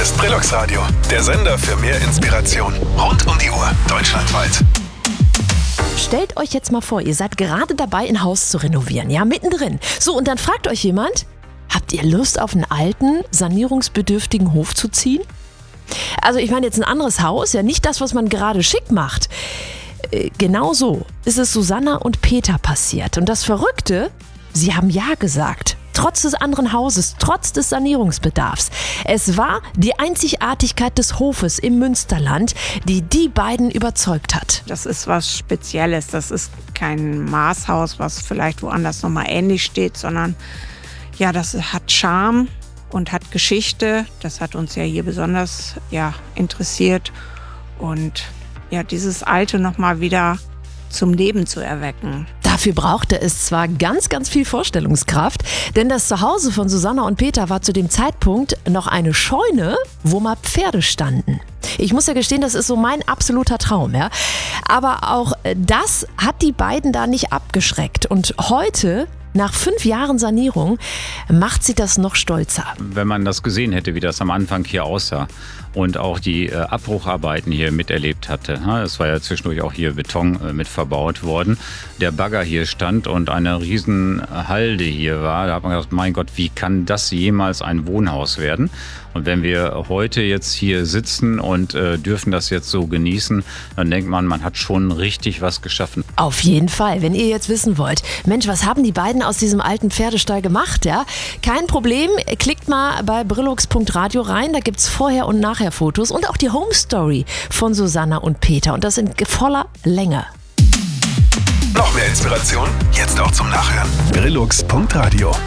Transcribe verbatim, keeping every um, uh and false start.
ist Brillux Radio, der Sender für mehr Inspiration. Rund um die Uhr, deutschlandweit. Stellt euch jetzt mal vor, ihr seid gerade dabei, ein Haus zu renovieren, ja, mittendrin. So, und dann fragt euch jemand, habt ihr Lust auf einen alten, sanierungsbedürftigen Hof zu ziehen? Also ich meine jetzt ein anderes Haus, ja nicht das, was man gerade schick macht. Äh, genau so ist es Susanna und Peter passiert. Und das Verrückte, sie haben Ja gesagt. Trotz des anderen Hauses, trotz des Sanierungsbedarfs. Es war die Einzigartigkeit des Hofes im Münsterland, die die beiden überzeugt hat. Das ist was Spezielles. Das ist kein Maßhaus, was vielleicht woanders nochmal ähnlich steht, sondern ja, das hat Charme und hat Geschichte. Das hat uns ja hier besonders ja, interessiert. Und ja, dieses Alte nochmal wieder zum Leben zu erwecken. Dafür brauchte es zwar ganz, ganz viel Vorstellungskraft, denn das Zuhause von Susanna und Peter war zu dem Zeitpunkt noch eine Scheune, wo mal Pferde standen. Ich muss ja gestehen, das ist so mein absoluter Traum, ja. Aber auch das hat die beiden da nicht abgeschreckt. Und heute, nach fünf Jahren Sanierung, macht sie das noch stolzer. Wenn man das gesehen hätte, wie das am Anfang hier aussah und auch die äh, Abbrucharbeiten hier miterlebt hatte. Es war ja zwischendurch auch hier Beton äh, mit verbaut worden. Der Bagger hier stand und eine riesen Halde hier war. Da hat man gedacht, mein Gott, wie kann das jemals ein Wohnhaus werden? Und wenn wir heute jetzt hier sitzen und äh, dürfen das jetzt so genießen, dann denkt man, man hat schon richtig was geschaffen. Auf jeden Fall, wenn ihr jetzt wissen wollt, Mensch, was haben die beiden aus diesem alten Pferdestall gemacht? Ja? Kein Problem, klickt mal bei brillux punkt radio rein, da gibt es Vorher- und Nachher-Fotos und auch die Home Story von Susanna und Peter und das in voller Länge. Noch mehr Inspiration? Jetzt auch zum Nachhören. brillux punkt radio